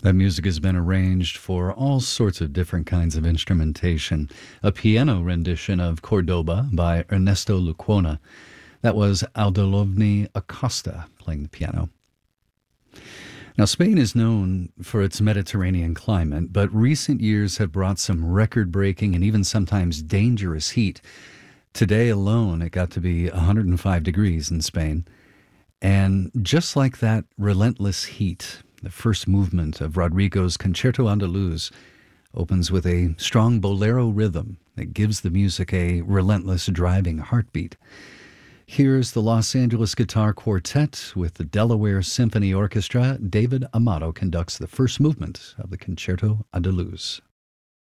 That music has been arranged for all sorts of different kinds of instrumentation. A piano rendition of Cordoba by Ernesto Lucuona. That was Aldolovny Acosta playing the piano. Now, Spain is known for its Mediterranean climate, but recent years have brought some record-breaking and even sometimes dangerous heat. Today alone, it got to be 105 degrees in Spain. And just like that relentless heat, the first movement of Rodrigo's Concerto Andaluz opens with a strong bolero rhythm that gives the music a relentless driving heartbeat. Here's the Los Angeles Guitar Quartet with the Delaware Symphony Orchestra. David Amato conducts the first movement of the Concerto Andaluz.